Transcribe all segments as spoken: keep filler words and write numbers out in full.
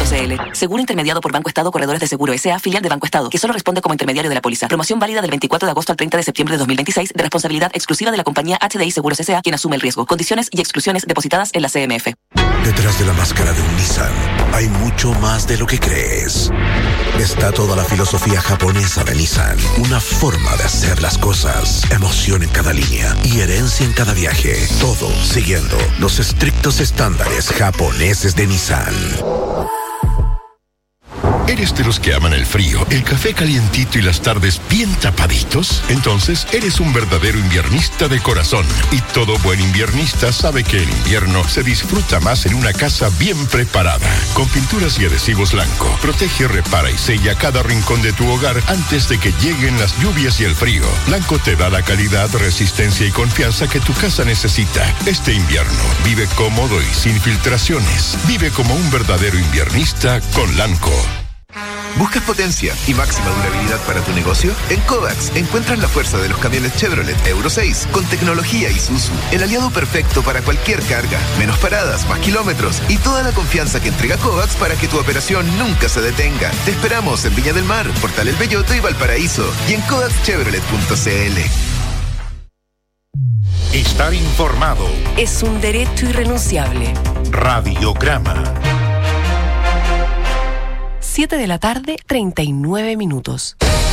S L. Seguro intermediado por Banco Estado Corredores de Seguro S A, filial de Banco Estado, que solo responde como intermediario de la póliza. Promoción válida del veinticuatro de agosto al treinta de septiembre de dos mil veintiséis, de responsabilidad exclusiva de la compañía H D I Seguros S A, quien asume el riesgo. Condiciones y exclusiones depositadas en la C M F. Detrás de la máscara de un Nissan hay mucho más de lo que crees. Está toda la filosofía japonesa de Nissan, una forma de hacer las cosas, emoción en cada línea y herencia en cada viaje. Todo siguiendo los estrictos estándares japoneses de Nissan. ¿Eres de los que aman el frío, el café calientito y las tardes bien tapaditos? Entonces eres un verdadero inviernista de corazón. Y todo buen inviernista sabe que el invierno se disfruta más en una casa bien preparada. Con pinturas y adhesivos Lanco, protege, repara y sella cada rincón de tu hogar antes de que lleguen las lluvias y el frío. Lanco te da la calidad, resistencia y confianza que tu casa necesita. Este invierno, vive cómodo y sin filtraciones. Vive como un verdadero inviernista con Lanco. ¿Buscas potencia y máxima durabilidad para tu negocio? En Kovacs encuentras la fuerza de los camiones Chevrolet Euro seis con tecnología Isuzu, el aliado perfecto para cualquier carga, menos paradas, más kilómetros y toda la confianza que entrega Kovacs para que tu operación nunca se detenga. Te esperamos en Viña del Mar, Portal El Belloto y Valparaíso y en kovacs chevrolet punto c l. Estar informado es un derecho irrenunciable. Radiograma. siete de la tarde, treinta y nueve minutos.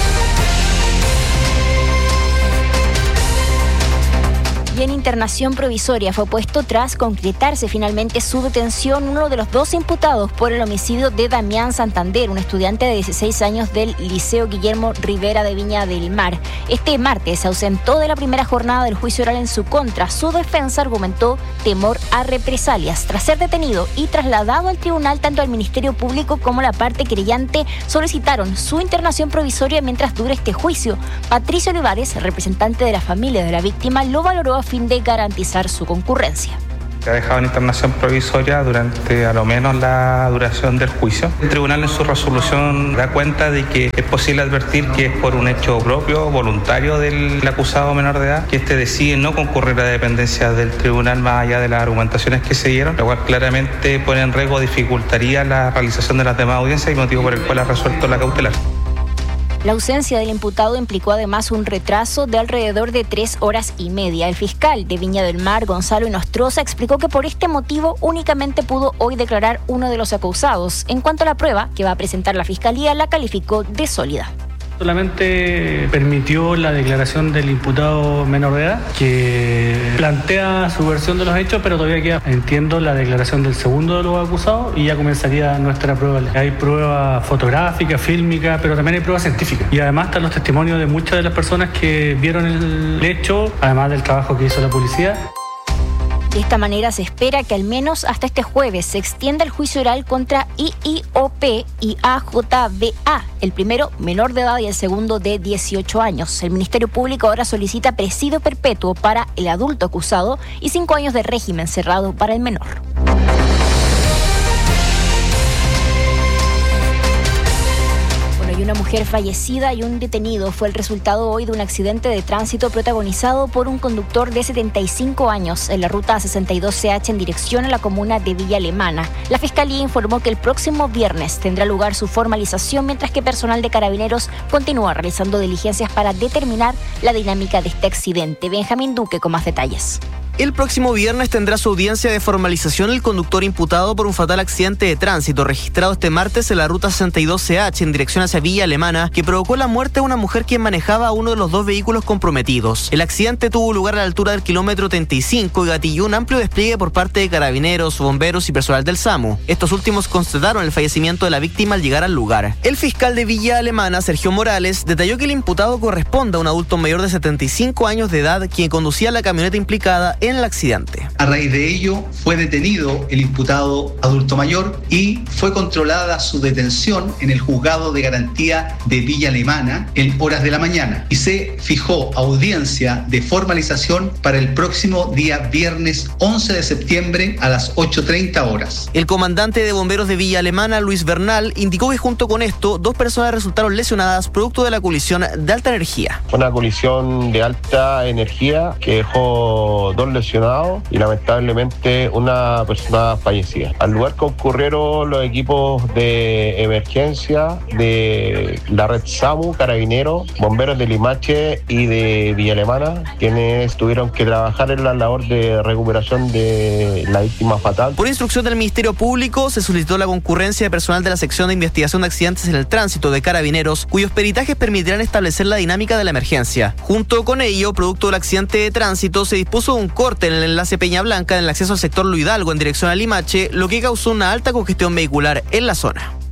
Y en internación provisoria fue puesto tras concretarse finalmente su detención uno de los dos imputados por el homicidio de Damián Santander, un estudiante de dieciséis años del Liceo Guillermo Rivera de Viña del Mar. Este martes se ausentó de la primera jornada del juicio oral en su contra. Su defensa argumentó temor a represalias. Tras ser detenido y trasladado al tribunal, tanto el Ministerio Público como la parte querellante solicitaron su internación provisoria mientras dure este juicio. Patricio Olivares, representante de la familia de la víctima, lo valoró a fin de garantizar su concurrencia. Se ha dejado en internación provisoria durante a lo menos la duración del juicio. El tribunal en su resolución da cuenta de que es posible advertir que es por un hecho propio, voluntario del acusado menor de edad, que este decide no concurrir a dependencias del tribunal más allá de las argumentaciones que se dieron, lo cual claramente pone en riesgo, dificultaría la realización de las demás audiencias y motivo por el cual ha resuelto la cautelar. La ausencia del imputado implicó además un retraso de alrededor de tres horas y media. El fiscal de Viña del Mar, Gonzalo Inostroza, explicó que por este motivo únicamente pudo hoy declarar uno de los acusados. En cuanto a la prueba que va a presentar la fiscalía, la calificó de sólida. Solamente permitió la declaración del imputado menor de edad, que plantea su versión de los hechos, pero todavía queda, entiendo, la declaración del segundo de los acusados y ya comenzaría nuestra prueba. Hay prueba fotográfica, fílmica, pero también hay prueba científica. Y además están los testimonios de muchas de las personas que vieron el hecho, además del trabajo que hizo la policía. De esta manera se espera que al menos hasta este jueves se extienda el juicio oral contra I I O P y A J B A, el primero menor de edad y el segundo de dieciocho años. El Ministerio Público ahora solicita presidio perpetuo para el adulto acusado y cinco años de régimen cerrado para el menor. Y una mujer fallecida y un detenido fue el resultado hoy de un accidente de tránsito protagonizado por un conductor de setenta y cinco años en la ruta sesenta y dos C H en dirección a la comuna de Villa Alemana. La Fiscalía informó que el próximo viernes tendrá lugar su formalización, mientras que personal de Carabineros continúa realizando diligencias para determinar la dinámica de este accidente. Benjamín Duque con más detalles. El próximo viernes tendrá su audiencia de formalización el conductor imputado por un fatal accidente de tránsito registrado este martes en la ruta sesenta y dos C H en dirección hacia Villa Alemana, que provocó la muerte de una mujer quien manejaba uno de los dos vehículos comprometidos. El accidente tuvo lugar a la altura del kilómetro treinta y cinco y gatilló un amplio despliegue por parte de Carabineros, bomberos y personal del SAMU. Estos últimos constataron el fallecimiento de la víctima al llegar al lugar. El fiscal de Villa Alemana, Sergio Morales, detalló que el imputado corresponde a un adulto mayor de setenta y cinco años de edad quien conducía la camioneta implicada en el accidente. A raíz de ello fue detenido el imputado adulto mayor y fue controlada su detención en el juzgado de garantía de Villa Alemana en horas de la mañana y se fijó audiencia de formalización para el próximo día viernes once de septiembre a las ocho treinta horas. El comandante de bomberos de Villa Alemana, Luis Bernal, indicó que junto con esto dos personas resultaron lesionadas producto de la colisión de alta energía. Fue una colisión de alta energía que dejó dos lesionados y lamentablemente una persona fallecida. Al lugar concurrieron los equipos de emergencia de la red SAMU, Carabineros, Bomberos de Limache y de Villa Alemana, quienes tuvieron que trabajar en la labor de recuperación de la víctima fatal. Por instrucción del Ministerio Público, se solicitó la concurrencia de personal de la sección de investigación de accidentes en el tránsito de Carabineros, cuyos peritajes permitirán establecer la dinámica de la emergencia. Junto con ello, producto del accidente de tránsito, se dispuso un corte en el enlace Peña Blanca en el acceso al sector Luis Hidalgo en dirección a Limache, lo que causó una alta congestión vehicular en la zona.